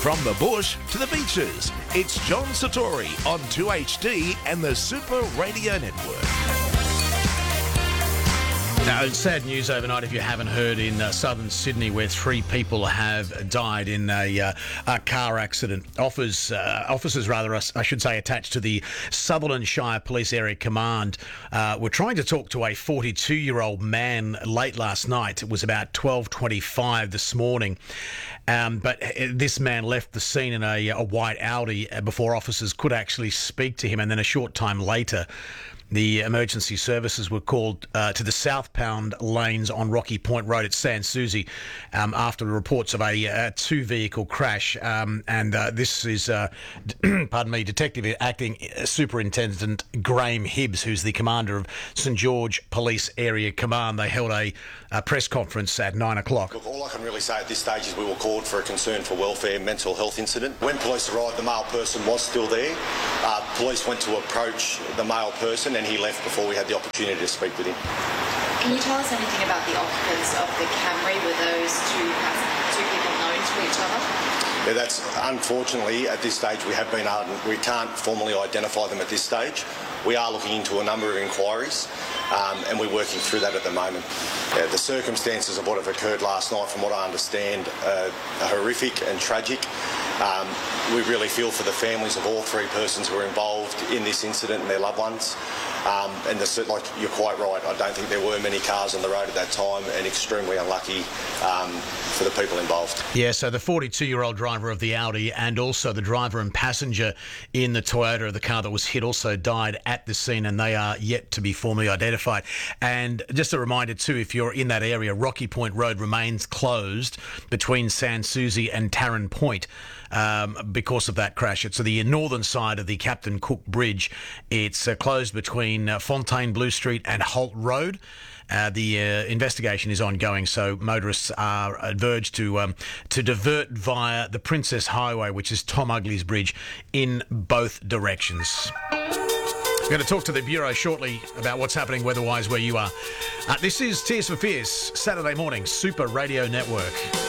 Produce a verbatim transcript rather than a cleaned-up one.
From the bush to the beaches, it's John Satori on two H D and the Super Radio Network. Now, it's sad news overnight, if you haven't heard, in uh, southern Sydney, where three people have died in a, uh, a car accident. Officers, uh, officers, rather, I should say, attached to the Sutherland Shire Police Area Command uh, were trying to talk to a forty-two-year-old man late last night. It was about twelve twenty-five this morning. Um, but this man left the scene in a, a white Audi before officers could actually speak to him. And then a short time later, the emergency services were called uh, to the southbound lanes on Rocky Point Road at Sans Souci um, after reports of a, a two-vehicle crash. Um, and uh, this is, uh, pardon me, Detective Acting Superintendent Graham Hibbs, who's the commander of St George Police Area Command. They held a, a press conference at nine o'clock. Look, all I can really say at this stage is we were called for a concern for welfare mental health incident. When police arrived, the male person was still there. Uh, police went to approach the male person and he left before we had the opportunity to speak with him. Can you tell us anything about the occupants of the Camry? Were those two, two people known to each other? Yeah, that's unfortunately at this stage we have been ardent. We can't formally identify them at this stage. We are looking into a number of inquiries um, and we're working through that at the moment. Yeah, the circumstances of what have occurred last night, from what I understand, uh, are horrific and tragic. Um, we really feel for the families of all three persons who were involved in this incident and their loved ones. Um, and the, like you're quite right, I don't think there were many cars on the road at that time, and extremely unlucky um, for the people involved. Yeah, so the forty-two-year-old driver of the Audi and also the driver and passenger in the Toyota, the car that was hit, also died at the scene, and they are yet to be formally identified. And just a reminder too, if you're in that area, Rocky Point Road remains closed between Sans Souci and Tarrant Point um, because of that crash. It's to the northern side of the Captain Cook Bridge. It's uh, closed between Uh, Fontainebleau Street and Holt Road. Uh, the uh, investigation is ongoing, so motorists are advised to um, to divert via the Princess Highway, which is Tom Ugley's Bridge, in both directions. We're going to talk to the Bureau shortly about what's happening weather-wise where you are. Uh, this is Tears for Fears, Saturday morning, Super Radio Network.